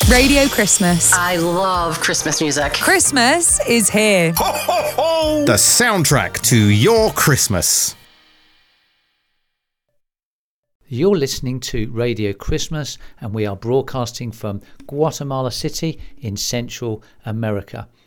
Radio Christmas. I love Christmas music. Christmas is here. Ho, ho, ho! The soundtrack to your Christmas. You're listening to Radio Christmas, and we are broadcasting from Guatemala City in Central America.